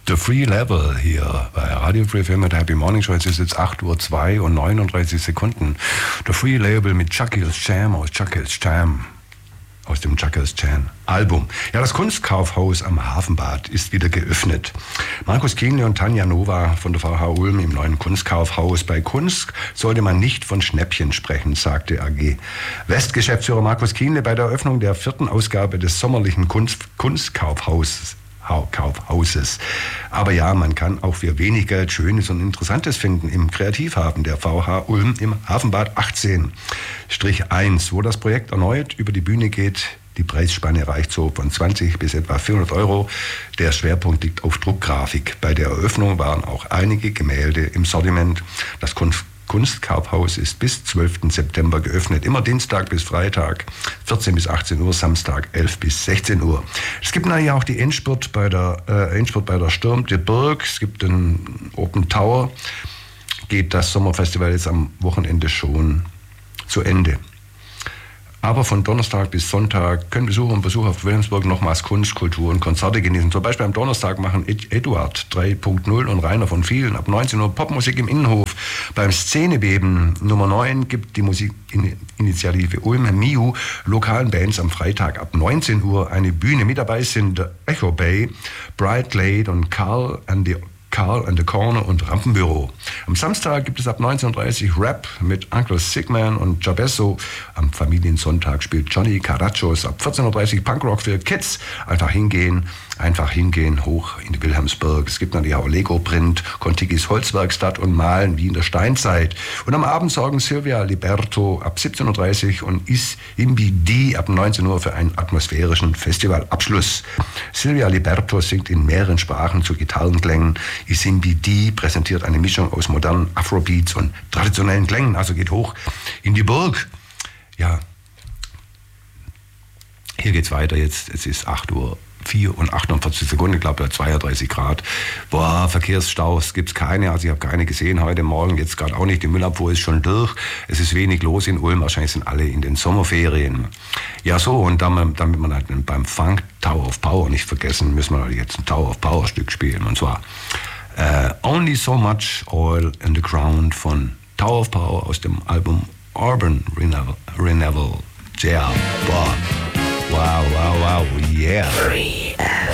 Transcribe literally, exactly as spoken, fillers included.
The Free Level hier bei Radio Free F M mit Happy Morning Show. Es ist jetzt acht Uhr zwei und neununddreißig Sekunden. The Free Label mit Chucky's Jam aus Chucky's Jam. Aus dem Chucky's Jam Album. Ja, das Kunstkaufhaus am Hafenbad ist wieder geöffnet. Markus Kienle und Tanja Nova von der V H Ulm im neuen Kunstkaufhaus. Bei Kunst sollte man nicht von Schnäppchen sprechen, sagte A G West-Geschäftsführer Markus Kienle bei der Eröffnung der vierten Ausgabe des sommerlichen Kunst- Kunstkaufhauses. Kaufhauses. Aber ja, man kann auch für wenig Geld Schönes und Interessantes finden im Kreativhafen der V H Ulm im Hafenbad achtzehn eins, wo das Projekt erneut über die Bühne geht. Die Preisspanne reicht so von zwanzig bis etwa vierhundert Euro. Der Schwerpunkt liegt auf Druckgrafik. Bei der Eröffnung waren auch einige Gemälde im Sortiment. Das Kunst Kunstkaufhaus ist bis zwölften September geöffnet, immer Dienstag bis Freitag, vierzehn bis achtzehn Uhr, Samstag elf bis sechzehn Uhr. Es gibt nachher auch die Endspurt bei der, äh, Endspurt bei der Sturm der Burg, es gibt den Open Tower, geht das Sommerfestival jetzt am Wochenende schon zu Ende. Aber von Donnerstag bis Sonntag können Besucher und Besucher auf Wilhelmsburg nochmals Kunst, Kultur und Konzerte genießen. Zum Beispiel am Donnerstag machen Eduard drei Punkt null und Rainer von Vielen ab neunzehn Uhr Popmusik im Innenhof. Beim Szenebeben Nummer neun gibt die Musikinitiative Ulm M I U lokalen Bands am Freitag ab neunzehn Uhr eine Bühne. Mit dabei sind Echo Bay, Bright Glade und Carl and the Carl and the Corner und Rampenbüro. Am Samstag gibt es ab neunzehn Uhr dreißig Rap mit Uncle Sigman und Jabesso. Am Familiensonntag spielt Johnny Carachos. Ab vierzehn Uhr dreißig Punkrock für Kids. Einfach hingehen, einfach hingehen, hoch in die Wilhelmsburg. Es gibt natürlich auch Lego-Print, Contigis Holzwerkstatt und Malen wie in der Steinzeit. Und am Abend sorgen Silvia Liberto ab siebzehn Uhr dreißig und Is Imbi D ab neunzehn Uhr für einen atmosphärischen Festivalabschluss. Silvia Liberto singt in mehreren Sprachen zu Gitarrenklängen. Isimbi D präsentiert eine Mischung aus modernen Afrobeats und traditionellen Klängen, also geht hoch in die Burg. Ja, hier geht's weiter jetzt, es ist acht Uhr vier und achtundvierzig Sekunden, ich glaube zweiunddreißig Grad. Boah, Verkehrsstaus gibt's keine, also ich habe keine gesehen heute Morgen, jetzt gerade auch nicht, die Müllabfuhr ist schon durch, es ist wenig los in Ulm, wahrscheinlich sind alle in den Sommerferien. Ja so, und damit, damit man halt beim Funk Tower of Power nicht vergessen, müssen wir halt jetzt ein Tower of Power Stück spielen, und zwar uh, Only So Much Oil in the Ground von Tower of Power aus dem Album Urban Renewal. Renewal. Yeah, boah. Wow, wow, wow, yeah. Free